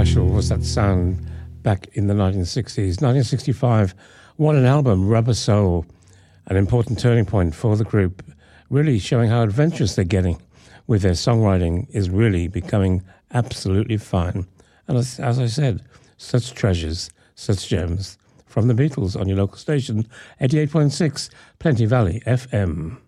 special was that sound back in the 1960s. 1965 won an album, Rubber Soul, an important turning point for the group, really showing how adventurous they're getting with their songwriting is really becoming absolutely fine. And as I said, such treasures, such gems from the Beatles on your local station, 88.6 Plenty Valley FM.